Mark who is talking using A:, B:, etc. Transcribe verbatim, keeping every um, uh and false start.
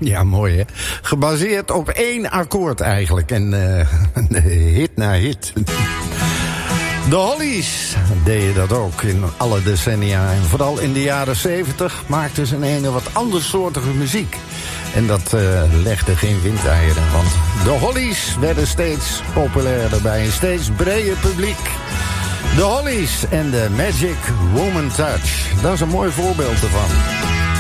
A: Ja, mooi hè. Gebaseerd op één akkoord eigenlijk. En uh, hit na hit. De Hollies deden dat ook in alle decennia. En vooral in de jaren zeventig maakten ze een ene wat andersoortige muziek. En dat uh, legde geen windeieren. Want de Hollies werden steeds populairder bij een steeds breder publiek. De Hollies en de Magic Woman Touch. Dat is een mooi voorbeeld ervan.